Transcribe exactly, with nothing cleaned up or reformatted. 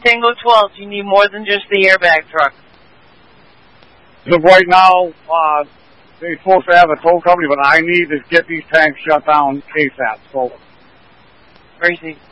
Tango twelve, you need more than just the airbag truck. So right now, uh, they're supposed to have a tow company, but I need to get these tanks shut down ASAP. So, Crazy.